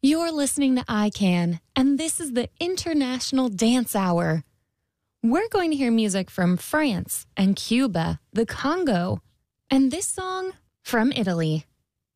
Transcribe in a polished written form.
You're listening to iCan, and this is the International Dance Hour. We're going to hear music from France and Cuba, the Congo, and this song from Italy.